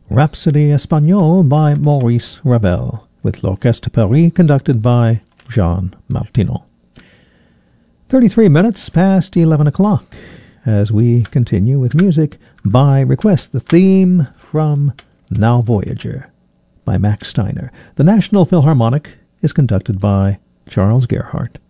Rhapsody Espagnole by Maurice Ravel, with L'Orchestre Paris conducted by Jean Martineau. 33 minutes past 11 o'clock as we continue with music by request. The theme from Now Voyager by Max Steiner. The National Philharmonic is conducted by Charles Gerhardt.